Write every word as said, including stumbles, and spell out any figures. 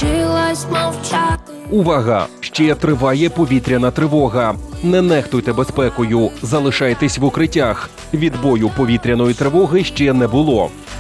навчилась мовчати. Увага! Ще триває повітряна тривога. Не нехтуйте безпекою, залишайтесь в укриттях. Відбою повітряної тривоги ще не було.